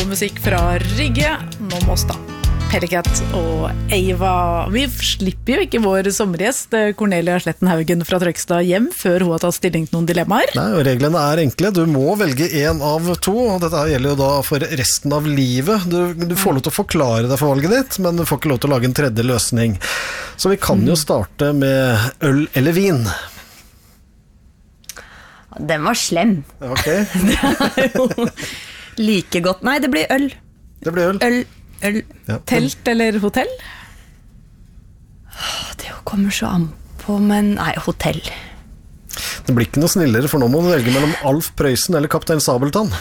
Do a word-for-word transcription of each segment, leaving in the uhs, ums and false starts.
musikk fra Rygge, Nå Måsta, Pellecat og Eva. Vi slipper jo ikke vår sommergjest, Cornelia Sletten Haugen fra Trøgstad, hjem før hun har tatt stilling til noen dilemmaer. Nei, og reglene er enkle. Du må velge en av to, og dette gjelder jo da for resten av livet. Du, du får lov til å forklare deg for valget ditt, men du får ikke lov til å lage en tredje løsning. Så vi kan jo starte med øl eller vin. Den var slem. Ok. Det er jo like godt. Nei, det blir øl. Det blir øl. Øl. Øl. Ja. Telt eller hotell? Det kommer så an på, men nei, hotell. Det blir ikke noe snillere, for nå må du velge mellom Alf Prøysen eller Kaptein Sabeltann.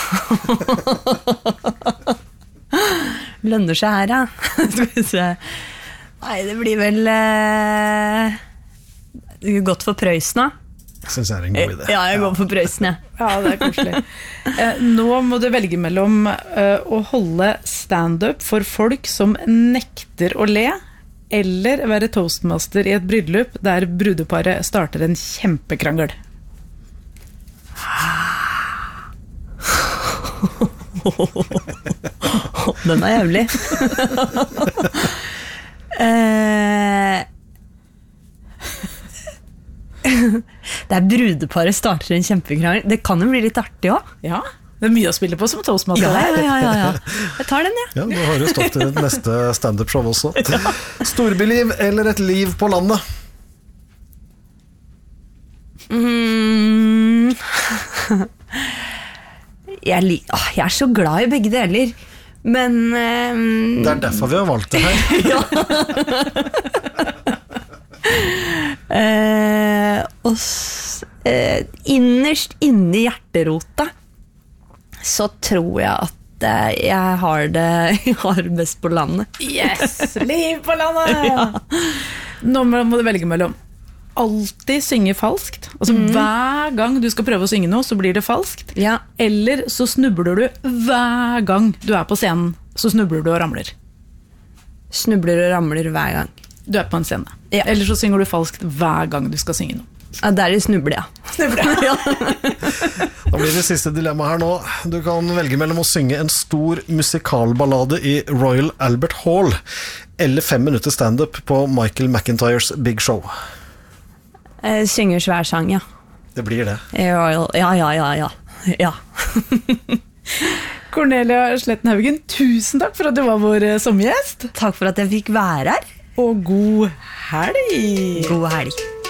Lønner seg her, ja. Skal vi se. Nei, det blir vel eh, godt for Prøysen, da. Jeg synes jeg er en god idé. Ja, jeg går for Prøysen, ja. Ja, det er koselig. Eh, nå må du velge mellom eh, å holde stand-up for folk som nekter å le, eller være toastmaster i et bryllup der brudeparet starter en kjempekrangel. Den er jævlig. eh... Det er brudeparet starter en kjempekrangel. Det kan jo bli litt artig også. Ja, det er mye å spille på som toastmaster. Ja, ja, ja, ja, ja. Jeg tar den, ja. Ja, nå har du stått i et neste stand-up-show også. Storbyliv eller et liv på landet? Mm. jeg, li- Åh, jeg er så glad i begge deler. Men um... Det er derfor vi har valgt det her. Ja. Eh, og s- eh, innerst inne i hjerterota så tror jeg at eh, jeg har det jeg har det best på landet. Yes, liv på landet! Ja. Nå må må du velge mellom alltid synge falskt, altså hver gang du skal prøve å synge noe så blir det falskt, Ja. eller så snubler du hver gang du er på scenen, så snubler du og ramler. Snubler og ramler hver gang. Du er på en scene. Ja. Eller så synger du falskt hver gang du skal synge noe. Ja, der er det snubler, ja. Ja. Da blir det siste dilemma her nå. Du kan velge mellom å synge en stor musikalballade i Royal Albert Hall, eller fem minutter stand-up på Michael McIntyres Big Show. Eh, synger svær sang, ja. Det blir det. Ja, ja, ja, ja, ja. ja. Cornelia Sletten Haugen, tusen takk for at du var vår eh, sommergjest. Takk for at jeg fikk være her. Og god helg! God helg.